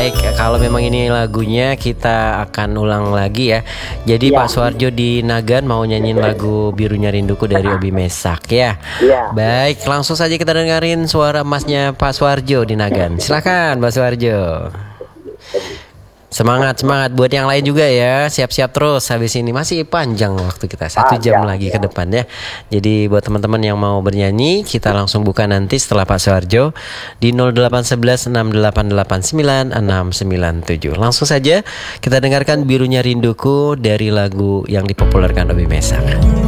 Baik, kalau memang ini lagunya kita akan ulang lagi ya. Jadi Iya. Pak Suharjo di Nagan mau nyanyiin lagu Birunya Rinduku dari Obi Mesak ya. Iya. Baik, langsung saja kita dengerin suara emasnya Pak Suharjo di Nagan. Silakan Pak Suharjo. Semangat buat yang lain juga ya. Siap-siap terus, habis ini masih panjang waktu kita, 1 jam lagi ke depan ya. Jadi buat teman-teman yang mau bernyanyi, kita langsung buka nanti setelah Pak Suharjo di 0811 6889 697. Langsung saja kita dengarkan Birunya Rinduku dari lagu yang dipopulerkan Obi Mesak.